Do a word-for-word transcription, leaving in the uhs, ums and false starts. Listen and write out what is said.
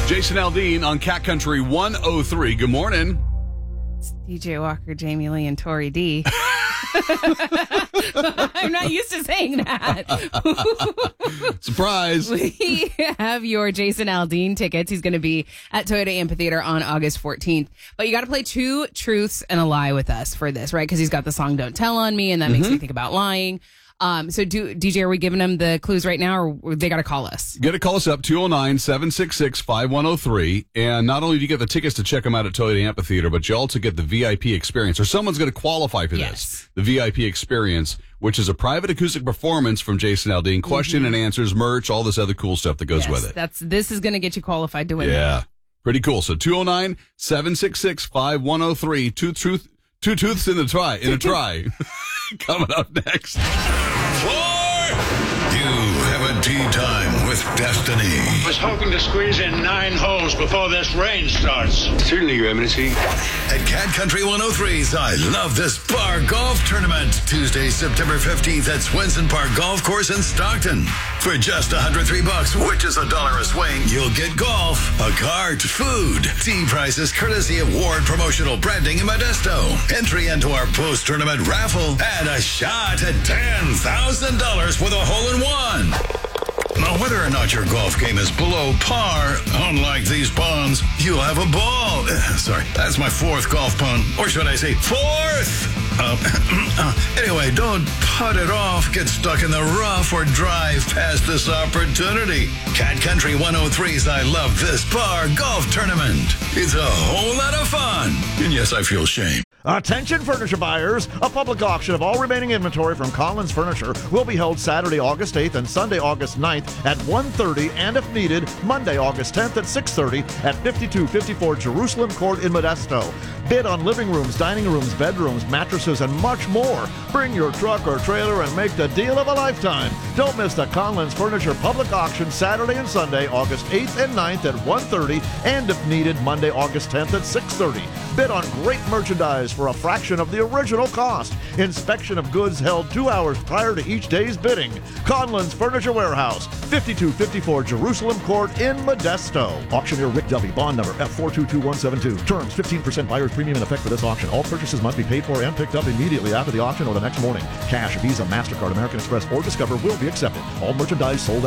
Jason Aldean on Cat Country one oh three. Good morning. It's D J Walker, Jamie Lee, and Tori D. I'm not used to saying that. Surprise. We have your Jason Aldean tickets. He's going to be at Toyota Amphitheater on August fourteenth. But you got to play two truths and a lie with us for this, right? Because he's got the song Don't Tell on Me, and that mm-hmm. makes me think about lying. Um, so, do, D J, are we giving them the clues right now, or they got to call us? You got to call us up, two oh nine, seven six six, five one oh three. And not only do you get the tickets to check them out at Toyota Amphitheater, but you also get the V I P experience, or someone's going to qualify for yes. this. The V I P experience, which is a private acoustic performance from Jason Aldean, question mm-hmm. and answers, merch, all this other cool stuff that goes yes, with it. That's This is going to get you qualified to win. Yeah. That. Pretty cool. So, two oh nine, seven six six, five one oh three. Two truth, two tooths in a try, in a try. Coming up next. You have a tea time with Destiny. I was hoping to squeeze in nine holes before this rain starts. Certainly, Your Eminency. At Cat Country one oh three's I Love This Bar Golf Tournament, Tuesday, September fifteenth at Swenson Park Golf Course in Stockton. For just one hundred three bucks, which is a dollar a swing, you'll get golf, a cart, food, tea prices courtesy of Ward Promotional Branding in Modesto. Entry into our post-tournament raffle, and a shot at ten thousand dollars with a hole-in-one. Now, whether or not your golf game is below par, unlike these ponds, you'll have a ball. Uh, sorry, that's my fourth golf pun. Or should I say fourth? Uh, uh, anyway, don't putt it off, get stuck in the rough, or drive past this opportunity. Cat Country one oh three's I Love This Bar Golf Tournament. It's a whole lot of fun. And yes, I feel shame. Attention furniture buyers, a public auction of all remaining inventory from Collins Furniture will be held Saturday, August eighth and Sunday, August ninth at one thirty, and if needed, Monday, August tenth at six thirty at fifty-two fifty-four Jerusalem Court in Modesto. Bid on living rooms, dining rooms, bedrooms, mattresses, and much more. Bring your truck or trailer and make the deal of a lifetime. Don't miss the Collins Furniture public auction Saturday and Sunday, August eighth and ninth at one thirty, and if needed, Monday, August tenth at six thirty. Bid on great merchandise for a fraction of the original cost. Inspection of goods held two hours prior to each day's bidding. Conlon's Furniture Warehouse, fifty-two fifty-four Jerusalem Court in Modesto. Auctioneer Rick Dovey, bond number F four two two one seven two. Terms, fifteen percent buyer's premium in effect for this auction. All purchases must be paid for and picked up immediately after the auction or the next morning. Cash, Visa, MasterCard, American Express, or Discover will be accepted. All merchandise sold